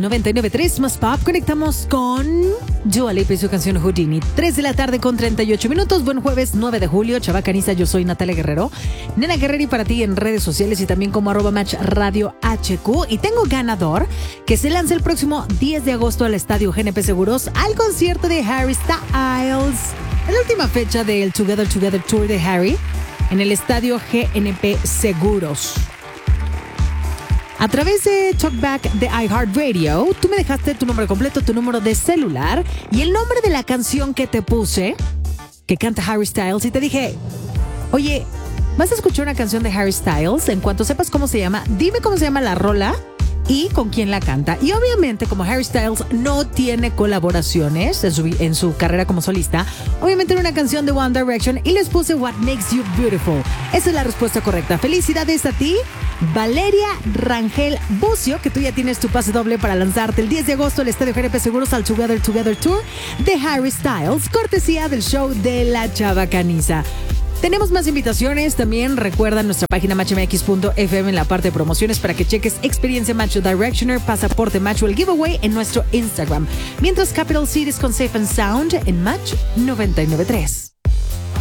99.3 más pop. Conectamos con Dua Lipa y su canción Houdini. 3 de la tarde con 38 minutos. Buen jueves 9 de julio. Chavacaniza, yo soy Natalia Guerrero. Nena Guerrero y para ti en redes sociales y también como @Match Radio HQ. Y tengo ganador que se lanza el próximo 10 de agosto al Estadio GNP Seguros al concierto de Harry Styles. En la última fecha del Together Tour de Harry en el Estadio GNP Seguros. A través de Talkback de iHeartRadio, tú me dejaste tu nombre completo, tu número de celular y el nombre de la canción que te puse, que canta Harry Styles, y te dije, oye, ¿vas a escuchar una canción de Harry Styles? En cuanto sepas cómo se llama, dime cómo se llama la rola y con quién la canta. Y obviamente, como Harry Styles no tiene colaboraciones en su carrera como solista, obviamente era una canción de One Direction y les puse What Makes You Beautiful. Esa es la respuesta correcta. Felicidades a ti, Valeria Rangel Bucio, que tú ya tienes tu pase doble para lanzarte el 10 de agosto al Estadio GNP Seguros al Together Tour de Harry Styles, cortesía del show de La Chavacaniza. Tenemos más invitaciones. También recuerda nuestra página matchmx.fm en la parte de promociones para que cheques experiencia Match Directioner, pasaporte Match o el giveaway en nuestro Instagram. Mientras Capital Cities con Safe and Sound en Match 99.3.